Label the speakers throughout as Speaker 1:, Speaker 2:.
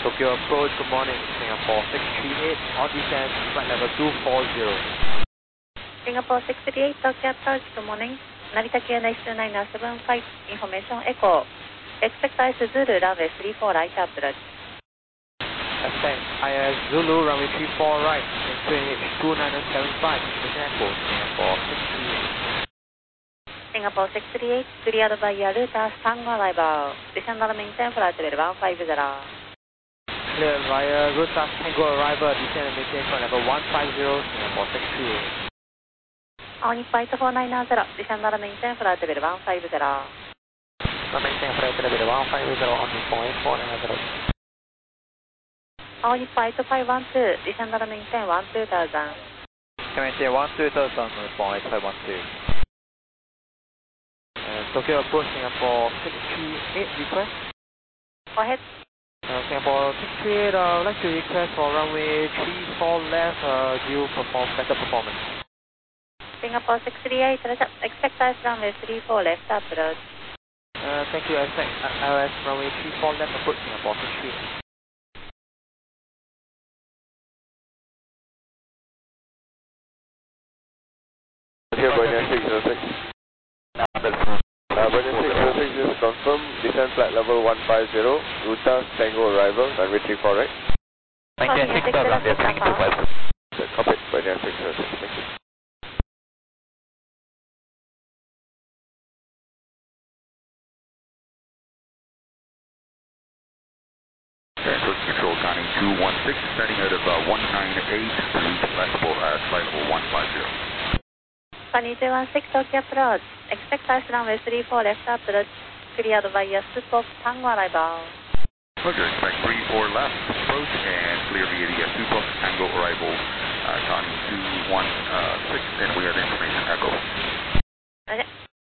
Speaker 1: Tokyo approach, good morning, Singapore 638, on descent, flight level 240.
Speaker 2: Singapore 638, Tokyo approach, good morning. Narita KNH 2975, information echo. Expect ice Zulu, runway 34 right approach.
Speaker 1: Thanks, IS Zulu, runway 34 right, QNH 2975, information echo, Singapore 638.
Speaker 2: Singapore 638, cleared by Rutas Tango arrival. Descend on maintain flight level 150.
Speaker 1: Cleared via Rutas Tango arrival, descend and maintain flight level 150, Singapore 638.
Speaker 2: Only flight 490, descend on maintain flight level 150.
Speaker 1: Maintain flight level 150, only 48490.
Speaker 2: Only flight 512, descend on maintain 12000.
Speaker 1: Maintain 12000, flight 512. Tokyo approach, Singapore 638, request.
Speaker 2: Go ahead.
Speaker 1: Singapore 638, I'd like to request for runway 34 left, do you perform better performance?
Speaker 2: Singapore 638, expect ice runway 34 left approach.
Speaker 1: Thank you, expect IOS runway 34 left approach, Singapore 638.
Speaker 3: Here, Bernier 606. Bernier 606, just confirm, descent flight level 150, Rutas Tango arrival, runway 34 right?
Speaker 1: Maintain 6 runway 325.
Speaker 3: Copy, Bernier 606, thank you.
Speaker 4: Control Connie 216, starting out of 198 to reach flight level 150.
Speaker 2: Connie 216, Tokyo approach. Expect ice runway 34 left approach. Cleared via Supok Tango arrival.
Speaker 4: Roger, expect 34 left approach and clear via the Supok Tango arrival. Connie 216, and we have information echo.
Speaker 2: Okay.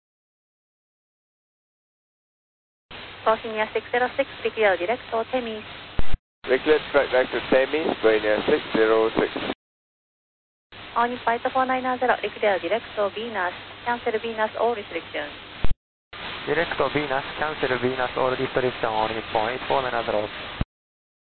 Speaker 2: Bohemia 606, declare direct to Temis.
Speaker 3: Declared flight back to Temis, Bernier 606.
Speaker 2: Only flight 490, declare direct to Venus. Cancel Venus all restrictions.
Speaker 1: Direct to Venus, cancel Venus, all restriction, only 48490.